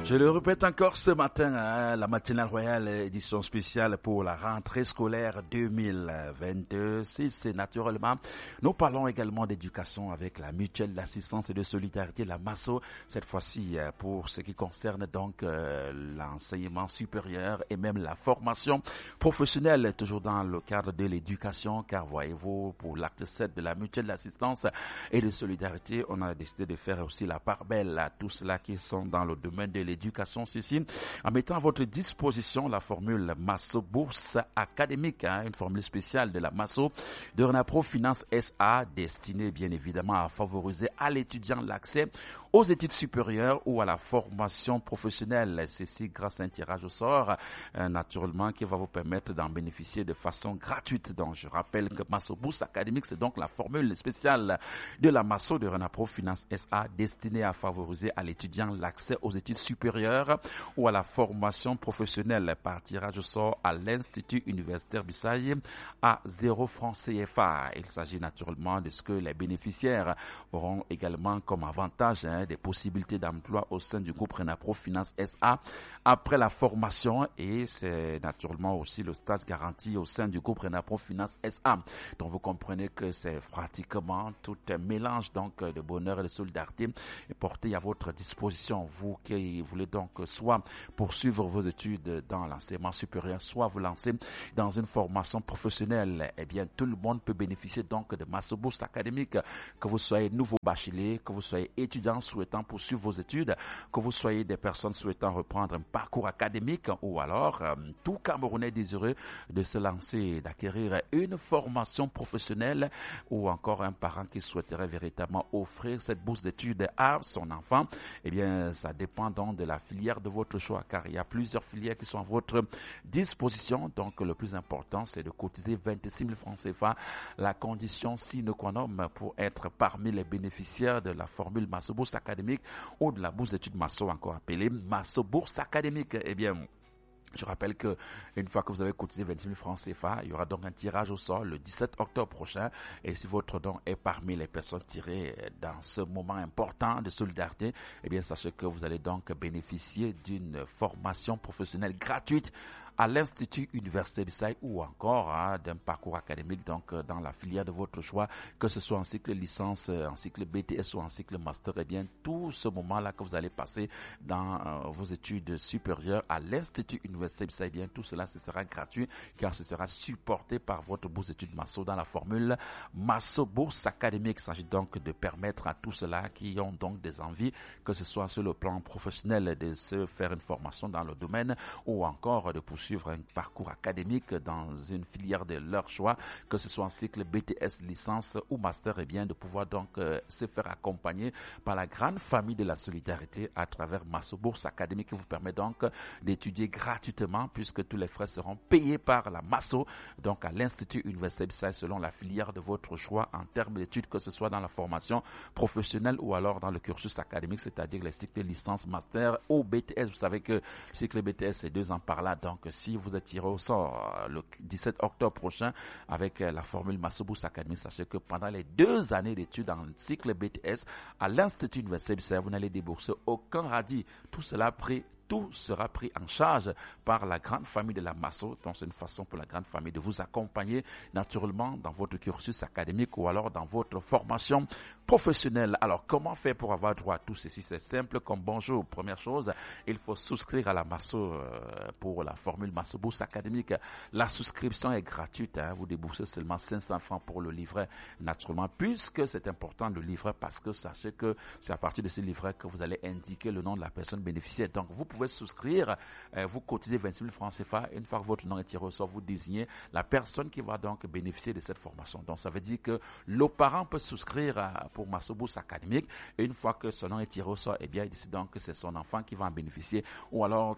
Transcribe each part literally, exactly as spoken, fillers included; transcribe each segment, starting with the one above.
Je le répète encore ce matin, hein, la matinale royale édition spéciale pour la rentrée scolaire deux mille vingt-six. Et naturellement, nous parlons également d'éducation avec la mutuelle d'assistance et de solidarité, la MASSO, cette fois-ci pour ce qui concerne donc euh, l'enseignement supérieur et même la formation professionnelle, toujours dans le cadre de l'éducation, car voyez-vous, pour l'acte sept de la mutuelle d'assistance et de solidarité, on a décidé de faire aussi la part belle à tous ceux-là qui sont dans le domaine de l'éducation. Éducation Cécile, en mettant à votre disposition la formule MASSO Bourse Académique, hein, une formule spéciale de la MASSO de Renapro Finance S A, destinée bien évidemment à favoriser à l'étudiant l'accès aux études supérieures ou à la formation professionnelle. Ceci grâce à un tirage au sort, euh, naturellement, qui va vous permettre d'en bénéficier de façon gratuite. Donc, je rappelle que MASSO Bourse Académique, c'est donc la formule spéciale de la MASSO de Renapro Finance S A, destinée à favoriser à l'étudiant l'accès aux études supérieures ou à la formation professionnelle par tirage au sort à l'Institut universitaire Bissaye à zéro francs C F A. Il s'agit naturellement de ce que les bénéficiaires auront également comme avantage, hein, des possibilités d'emploi au sein du groupe Renapro Finance S A après la formation, et c'est naturellement aussi le stage garanti au sein du groupe Renapro Finance S A. Donc vous comprenez que c'est pratiquement tout un mélange donc de bonheur et de solidarité porté à votre disposition. Vous qui voulez donc soit poursuivre vos études dans l'enseignement supérieur, soit vous lancer dans une formation professionnelle, eh bien tout le monde peut bénéficier donc de MASSO Bourse Académique, que vous soyez nouveau bachelier, que vous soyez étudiant souhaitant poursuivre vos études, que vous soyez des personnes souhaitant reprendre un parcours académique, ou alors euh, tout Camerounais désireux de se lancer, d'acquérir une formation professionnelle, ou encore un parent qui souhaiterait véritablement offrir cette bourse d'études à son enfant. Eh bien ça dépend donc de la filière de votre choix, car il y a plusieurs filières qui sont à votre disposition. Donc le plus important, c'est de cotiser vingt-six mille francs C F A, la condition sine qua non pour être parmi les bénéficiaires de la formule MASSO Bourse Académique ou de la bourse d'études MASSO, encore appelée MASSO Bourse Académique. Eh bien, je rappelle que une fois que vous avez cotisé vingt-six mille francs C F A, il y aura donc un tirage au sort le dix-sept octobre prochain. Et si votre don est parmi les personnes tirées dans ce moment important de solidarité, eh bien, sachez que vous allez donc bénéficier d'une formation professionnelle gratuite à l'Institut universitaire Bissaye, ou encore hein, d'un parcours académique donc dans la filière de votre choix, que ce soit en cycle licence, en cycle B T S ou en cycle master. Eh bien, tout ce moment-là que vous allez passer dans euh, vos études supérieures à l'Institut universitaire Bissaye, eh bien tout cela ce sera gratuit, car ce sera supporté par votre bourse d'études MASSO dans la formule MASSO Bourse Académique. Il s'agit donc de permettre à tous ceux-là qui ont donc des envies, que ce soit sur le plan professionnel, de se faire une formation dans le domaine, ou encore de poursuivre suivre un parcours académique dans une filière de leur choix, que ce soit en cycle B T S, licence ou master, et bien de pouvoir donc euh, se faire accompagner par la grande famille de la solidarité à travers MASSO Bourse Académique, qui vous permet donc d'étudier gratuitement, puisque tous les frais seront payés par la MASSO, donc à l'Institut universitaire Bissaye, selon la filière de votre choix en termes d'études, que ce soit dans la formation professionnelle ou alors dans le cursus académique, c'est-à-dire les cycles licence, master ou B T S. Vous savez que le cycle B T S c'est deux ans par là, donc si vous êtes tiré au sort le dix-sept octobre prochain avec la formule MASSO Bourse Académique, sachez que pendant les deux années d'études dans le cycle B T S à l'Institut universitaire Bissaye, vous n'allez débourser aucun radis. Tout cela pris Tout sera pris en charge par la grande famille de la MASSO. Donc c'est une façon pour la grande famille de vous accompagner naturellement dans votre cursus académique ou alors dans votre formation professionnelle. Alors comment faire pour avoir droit à tout ceci? C'est simple comme bonjour. Première chose, il faut souscrire à la MASSO pour la formule MASSO Bourse Académique. La souscription est gratuite, hein. Vous déboursez seulement cinq cents francs pour le livret naturellement, puisque c'est important le livret, parce que sachez que c'est à partir de ce livret que vous allez indiquer le nom de la personne bénéficiaire. Donc vous pouvez souscrire, euh, vous cotisez vingt-six mille francs C F A, une fois que votre nom est tiré au sort, vous désignez la personne qui va donc bénéficier de cette formation. Donc ça veut dire que le parent peut souscrire à, pour MASSO Bourse Académique, et une fois que son nom est tiré au sort, eh bien il décide donc que c'est son enfant qui va en bénéficier, ou alors toute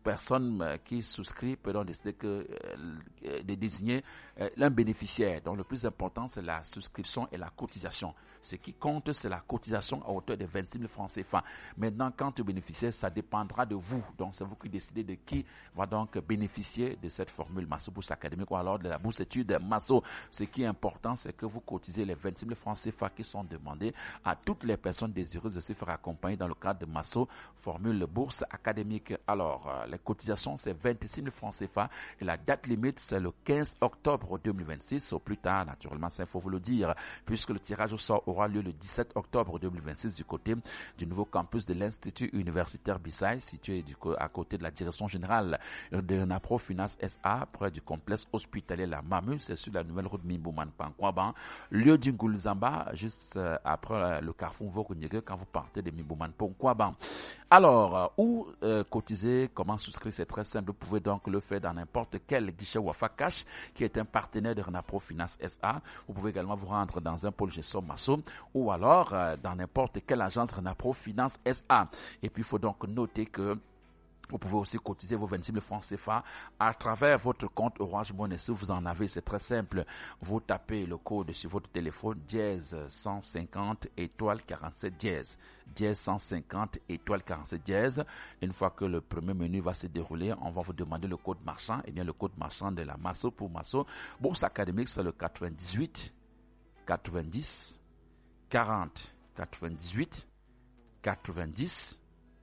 personne euh, qui souscrit peut donc décider que, euh, de désigner euh, l'un bénéficiaire. Donc le plus important, c'est la souscription et la cotisation. Ce qui compte, c'est la cotisation à hauteur de vingt-six mille francs C F A. Maintenant, quant au bénéficiaire, ça dépendra de vous. Donc c'est vous qui décidez de qui va donc bénéficier de cette formule Masso Bourse Académique ou alors de la bourse études Masso. Ce qui est important, c'est que vous cotisez les vingt-six mille francs C F A qui sont demandés à toutes les personnes désireuses de se faire accompagner dans le cadre de Masso formule bourse académique. Alors, euh, les cotisations, c'est vingt-six mille francs C F A et la date limite, c'est le quinze octobre deux mille vingt-six. Au plus tard, naturellement, ça, il faut vous le dire, puisque le tirage au sort aura lieu le dix-sept octobre deux mille vingt-six du côté du nouveau campus de l'Institut universitaire Bissai, situé du, à côté de la direction générale de Renapro Finance S A, près du complexe hospitalier La Mamu. C'est sur la nouvelle route Mbouman-Pankwaban, lieu du Ngulzamba, juste euh, après euh, le carrefour Vokonyege, quand vous partez de Mbouman-Pankwaban. Alors, euh, où euh, cotiser, comment souscrire, c'est très simple. Vous pouvez donc le faire dans n'importe quel guichet Wafa Cash, qui est un partenaire de Renapro Finance S A. Vous pouvez également vous rendre dans un pôle gestion Masso, ou alors euh, dans n'importe quelle agence Renapro Finance S A. Et puis, il faut donc noter que vous pouvez aussi cotiser vos vingt-six mille francs C F A à travers votre compte Orange Money. Si vous en avez, c'est très simple. Vous tapez le code sur votre téléphone, dièse cent cinquante étoile quarante-sept dièse. Dièse cent cinquante étoile quarante-sept dièse. Une fois que le premier menu va se dérouler, on va vous demander le code marchand. Et bien, le code marchand de la Masso pour Masso Bourse Académique, c'est le quatre-vingt-dix-huit, quatre-vingt-dix, quarante, quatre-vingt-dix-huit, quatre-vingt-dix,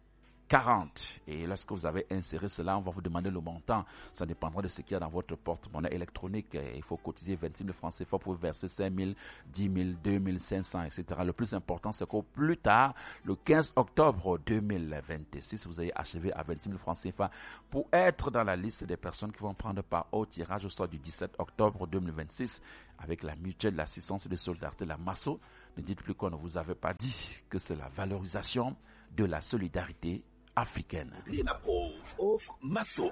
quarante. Et lorsque vous avez inséré cela, on va vous demander le montant. Ça dépendra de ce qu'il y a dans votre porte-monnaie électronique. Il faut cotiser vingt-six mille francs C F A pour verser cinq mille, dix mille, deux mille cinq cents, et cetera. Le plus important, c'est qu'au plus tard, le quinze octobre deux mille vingt-six, vous ayez achevé à vingt-six mille francs C F A pour être dans la liste des personnes qui vont prendre part au tirage au sort du dix-sept octobre deux mille vingt-six avec la mutuelle d'assistance et de solidarité, la Masso. Ne dites plus qu'on ne vous avait pas dit que c'est la valorisation de la solidarité africaine. Renapro offre Masso.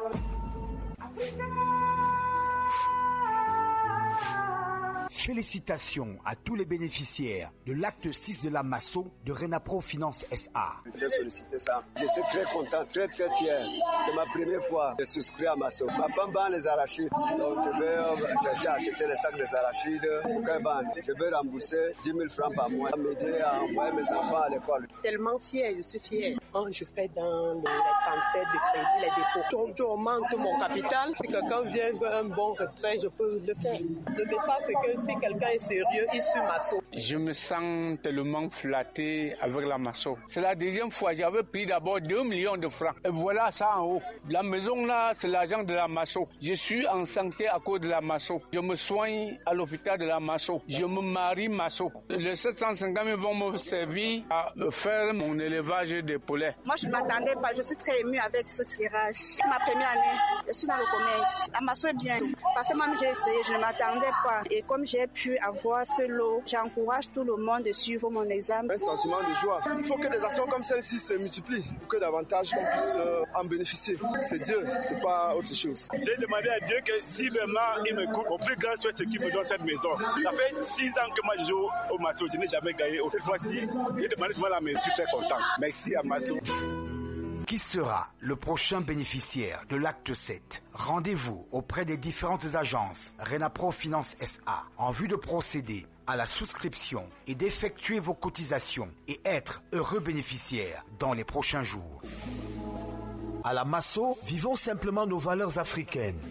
Félicitations à tous les bénéficiaires de l'acte six de la Masso de Renapro Finance S A. J'ai sollicité ça. J'étais très content, très très fier. C'est ma première fois de souscrire à Masso. Ma femme vend les arachides. Donc je vais chercher à acheter les sacs des arachides. Je vais rembourser dix mille francs par mois. M'aider à envoyer mes enfants à l'école. Tellement fier, je suis fier. Quand je fais dans les transferts de crédit, les dépôts, je augmente mon capital. Si quelqu'un vient veut un bon retrait, je peux le faire. Le message, c'est que si quelqu'un est sérieux, il suit Masso. Je me sens tellement flatté avec la Masso. C'est la deuxième fois. J'avais pris d'abord deux millions de francs. Et voilà ça en haut. La maison là, c'est l'argent de la Masso. Je suis en santé à cause de la Masso. Je me soigne à l'hôpital de la Masso. Je me marie Masso. Les sept cent cinquante mille vont me servir à faire mon élevage des poulets. Moi, je ne m'attendais pas. Je suis très émue avec ce tirage. C'est ma première année. Je suis dans le commerce. La Masso est bien. Parce que moi, j'ai essayé. Je ne m'attendais pas. Et comme j'ai pu avoir ce lot, j'encourage tout le monde de suivre mon examen. Un sentiment de joie. Il faut que des actions comme celle-ci se multiplient pour que davantage on puisse euh, en bénéficier. C'est Dieu, c'est pas autre chose. J'ai demandé à Dieu que si vraiment il me coupe, au plus grand souhait, c'est qu'il me donne cette maison. Ça fait six ans que moi je joue au Masso, je n'ai jamais gagné. Cette fois-ci, j'ai demandé souvent la maison, je suis très content. Merci à Masso. Qui sera le prochain bénéficiaire de l'acte sept? Rendez-vous auprès des différentes agences Renapro Finance S A en vue de procéder à la souscription et d'effectuer vos cotisations et être heureux bénéficiaire dans les prochains jours. À la Masso, vivons simplement nos valeurs africaines.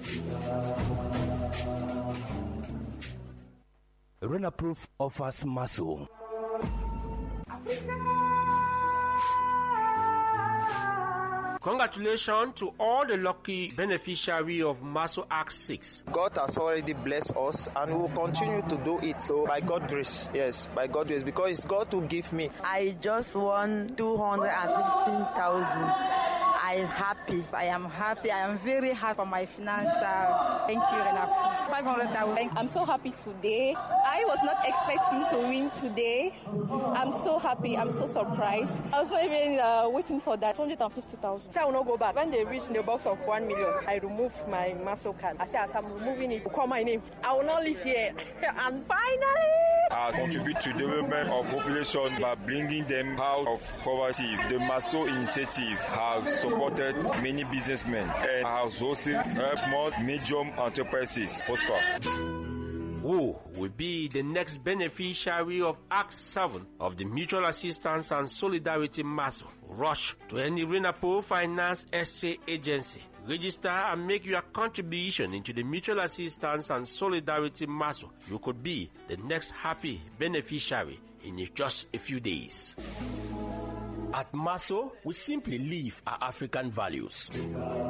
Renapro offers Masso. Congratulations to all the lucky beneficiaries of Masso Act six. God has already blessed us and will continue to do it. So by God's grace, yes, by God's grace, because it's God who gave me. I just won two hundred fifteen thousand. I'm happy. I am happy. I am very happy for my financial. Thank you, Renapro. five hundred thousand. I'm so happy today. I was not expecting to win today. I'm so happy. I'm so surprised. I was not even uh, waiting for that. one hundred fifty thousand. I will not go back. When they reach the box of one million, I remove my Masso card. I say, as I'm removing it, call my name. I will not live here. And finally, has contributed to the development of population by bringing them out of poverty. The Maso initiative has supported many businessmen and has also helped small, medium enterprises prosper. Who will be the next beneficiary of Act seven of the Mutual Assistance and Solidarity Maso? Rush to any Renapo Finance S A agency. Register and make your contribution into the Mutual Assistance and Solidarity Maso. You could be the next happy beneficiary in just a few days. At Maso, we simply live our African values.